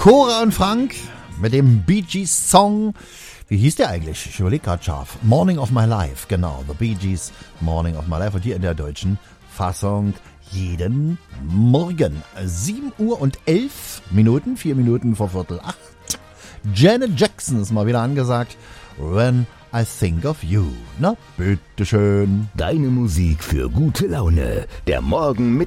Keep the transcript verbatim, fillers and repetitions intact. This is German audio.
Cora und Frank mit dem Bee Gees Song. Wie hieß der eigentlich? Ich überlege gerade scharf. Morning of My Life, genau. The Bee Gees, Morning of My Life. Und hier in der deutschen Fassung jeden Morgen. sieben Uhr und elf Minuten, vier Minuten vor Viertel acht. Janet Jackson ist mal wieder angesagt. When I Think of You. Na, bitteschön. Deine Musik für gute Laune. Der Morgen mit